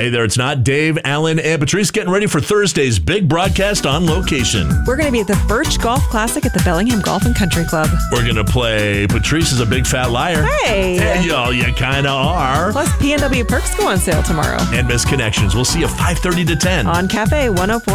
Hey there, it's not Dave, Alan, and Patrice getting ready for Thursday's big broadcast on location. We're going to be at the Birch Golf Classic at the Bellingham Golf and Country Club. We're going to play Patrice is a Big Fat Liar. Hey! Hey, y'all, you kind of are. Plus, PNW perks go on sale tomorrow. And Miss Connections. We'll see you 5:30 to 10. On Cafe 104.